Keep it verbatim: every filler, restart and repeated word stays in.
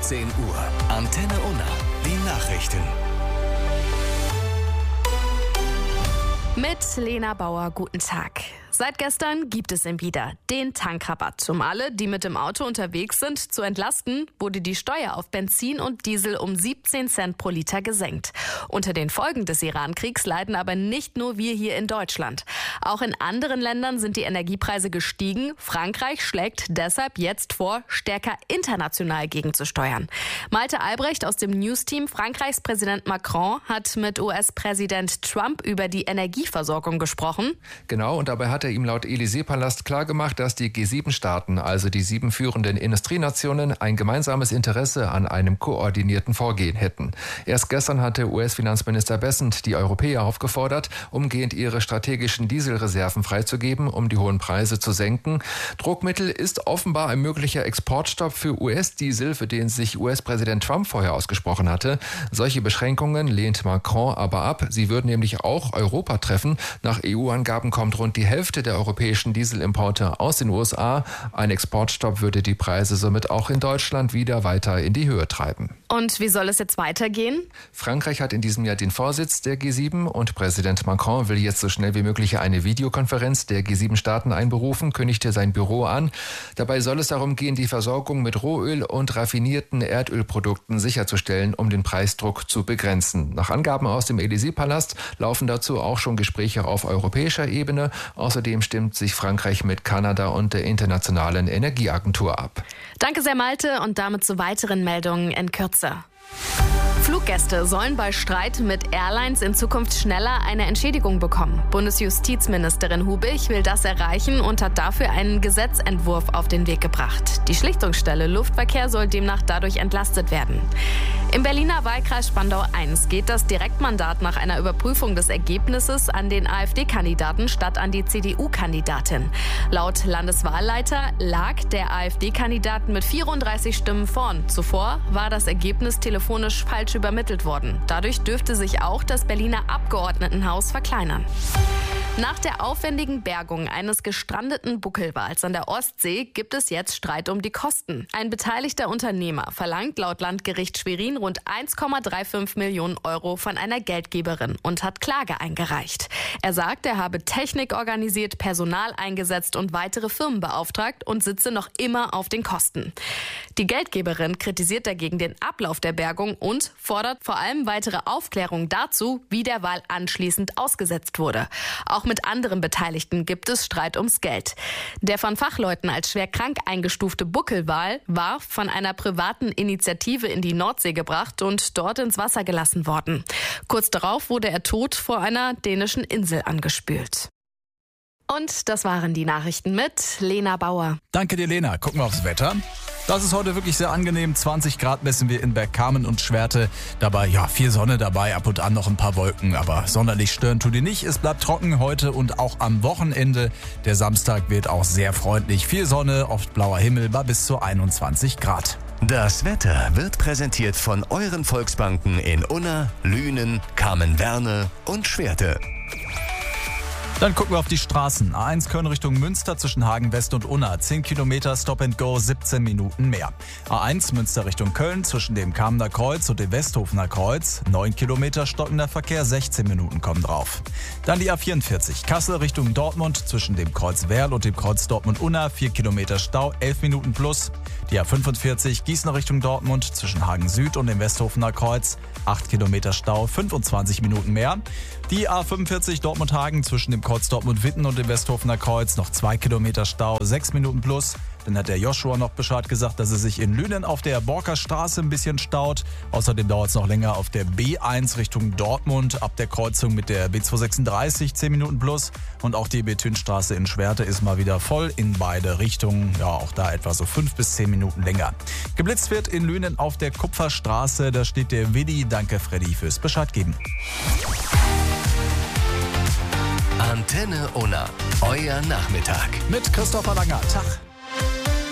zehn Uhr. Antenne Unna. Die Nachrichten. Mit Lena Bauer, guten Tag. Seit gestern gibt es ihn wieder, den Tankrabatt. Um alle, die mit dem Auto unterwegs sind, zu entlasten, wurde die Steuer auf Benzin und Diesel um siebzehn Cent pro Liter gesenkt. Unter den Folgen des Iran-Kriegs leiden aber nicht nur wir hier in Deutschland. Auch in anderen Ländern sind die Energiepreise gestiegen. Frankreich schlägt deshalb jetzt vor, stärker international gegenzusteuern. Malte Albrecht aus dem News-Team. Frankreichs Präsident Macron hat mit U S-Präsident Trump über die Energieversorgung gesprochen. Genau, und dabei hat er ihm laut Élysée-Palast klargemacht, dass die G sieben Staaten, also die sieben führenden Industrienationen, ein gemeinsames Interesse an einem koordinierten Vorgehen hätten. Erst gestern hatte U S-Finanzminister Bessent die Europäer aufgefordert, umgehend ihre strategischen Dieselreserven freizugeben, um die hohen Preise zu senken. Druckmittel ist offenbar ein möglicher Exportstopp für U S-Diesel, für den sich U S-Präsident Trump vorher ausgesprochen hatte. Solche Beschränkungen lehnt Macron aber ab. Sie würden nämlich auch Europa treffen. Nach E U-Angaben kommt rund die Hälfte der europäischen Dieselimporte aus den U S A. Ein Exportstopp würde die Preise somit auch in Deutschland wieder weiter in die Höhe treiben. Und wie soll es jetzt weitergehen? Frankreich hat in diesem Jahr den Vorsitz der G sieben und Präsident Macron will jetzt so schnell wie möglich eine Videokonferenz der G sieben Staaten einberufen, kündigte sein Büro an. Dabei soll es darum gehen, die Versorgung mit Rohöl und raffinierten Erdölprodukten sicherzustellen, um den Preisdruck zu begrenzen. Nach Angaben aus dem Élysée-Palast laufen dazu auch schon Gespräche auf europäischer Ebene. Außerdem stimmt sich Frankreich mit Kanada und der Internationalen Energieagentur ab. Danke sehr, Malte, und damit zu weiteren Meldungen in Kürze. Fluggäste sollen bei Streit mit Airlines in Zukunft schneller eine Entschädigung bekommen. Bundesjustizministerin Hubich will das erreichen und hat dafür einen Gesetzentwurf auf den Weg gebracht. Die Schlichtungsstelle Luftverkehr soll demnach dadurch entlastet werden. Im Berliner Wahlkreis Spandau eins geht das Direktmandat nach einer Überprüfung des Ergebnisses an den AfD-Kandidaten statt an die C D U-Kandidatin. Laut Landeswahlleiter lag der AfD-Kandidat mit vierunddreißig Stimmen vorn. Zuvor war das Ergebnis telefonisch falsch übermittelt worden. Dadurch dürfte sich auch das Berliner Abgeordnetenhaus verkleinern. Nach der aufwendigen Bergung eines gestrandeten Buckelwals an der Ostsee gibt es jetzt Streit um die Kosten. Ein beteiligter Unternehmer verlangt laut Landgericht Schwerin rund eins Komma fünfunddreißig Millionen Euro von einer Geldgeberin und hat Klage eingereicht. Er sagt, er habe Technik organisiert, Personal eingesetzt und weitere Firmen beauftragt und sitze noch immer auf den Kosten. Die Geldgeberin kritisiert dagegen den Ablauf der Bergung und fordert vor allem weitere Aufklärung dazu, wie der Wal anschließend ausgesetzt wurde. Auch mit anderen Beteiligten gibt es Streit ums Geld. Der von Fachleuten als schwer krank eingestufte Buckelwal war von einer privaten Initiative in die Nordsee gebracht und dort ins Wasser gelassen worden. Kurz darauf wurde er tot vor einer dänischen Insel angespült. Und das waren die Nachrichten mit Lena Bauer. Danke dir, Lena. Gucken wir aufs Wetter. Das ist heute wirklich sehr angenehm. zwanzig Grad messen wir in Bergkamen und Schwerte. Dabei, ja, viel Sonne dabei, ab und an noch ein paar Wolken. Aber sonderlich stören tut die nicht. Es bleibt trocken heute und auch am Wochenende. Der Samstag wird auch sehr freundlich. Viel Sonne, oft blauer Himmel bei bis zu einundzwanzig Grad. Das Wetter wird präsentiert von euren Volksbanken in Unna, Lünen, Kamen-Werne und Schwerte. Dann gucken wir auf die Straßen. A eins Köln Richtung Münster zwischen Hagen West und Unna. zehn Kilometer Stop and Go, siebzehn Minuten mehr. A eins Münster Richtung Köln zwischen dem Kamener Kreuz und dem Westhofener Kreuz. neun Kilometer stockender Verkehr, sechzehn Minuten kommen drauf. Dann die A vierundvierzig Kassel Richtung Dortmund zwischen dem Kreuz Werl und dem Kreuz Dortmund-Unna. vier Kilometer Stau, elf Minuten plus. Die A fünfundvierzig Gießen Richtung Dortmund zwischen Hagen Süd und dem Westhofener Kreuz. acht Kilometer Stau, fünfundzwanzig Minuten mehr. Die A fünfundvierzig Dortmund-Hagen zwischen dem Kreuz Dortmund-Witten und dem Westhofener Kreuz. Noch zwei Kilometer Stau, sechs Minuten plus. Dann hat der Joshua noch Bescheid gesagt, dass es sich in Lünen auf der Borker Straße ein bisschen staut. Außerdem dauert es noch länger auf der B eins Richtung Dortmund ab der Kreuzung mit der B zweihundertsechsunddreißig, zehn Minuten plus. Und auch die Bethünstraße in Schwerte ist mal wieder voll in beide Richtungen. Ja, auch da etwa so fünf bis zehn Minuten länger. Geblitzt wird in Lünen auf der Kupferstraße. Da steht der Willi. Danke, Freddy, fürs Bescheid geben. Antenne Unna, euer Nachmittag. Mit Christopher Langer. Tag.